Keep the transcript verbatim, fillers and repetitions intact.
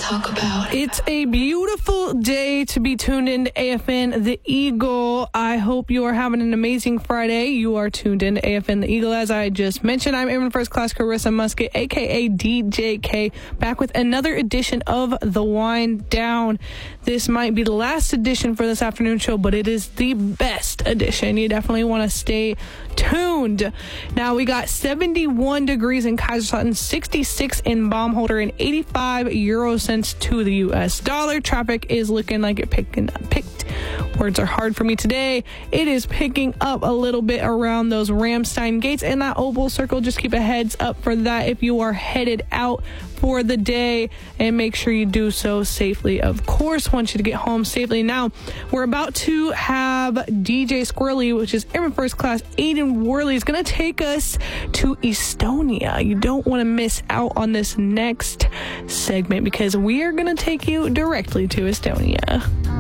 talk about. It's a beautiful day to be tuned in to A F N The Eagle. I hope you are having an amazing Friday. You are tuned in to A F N The Eagle. As I just mentioned, I'm Airman First Class Carissa Musket, a k a. D J K, back with another edition of The Wind Down. This might be the last edition for this afternoon show, but it is the best edition. You definitely want to stay tuned. Now, we got seventy-one degrees in Kaiserslautern, sixty-six in Baumholder, and eighty-five euro cents to the U S dollar. Traffic is looking like it picking up, picked. Words are hard for me today. It is picking up a little bit around those Ramstein gates and that oval circle. Just keep a heads up for that if you are headed out for the day, and make sure you do so safely. Of course, want you to get home safely. Now, we're about to have D J Squirrely, which is Airman First Class Aiden Worley, is going to take us to Estonia. You don't want to miss out on this next segment because we are going to take you directly to Estonia.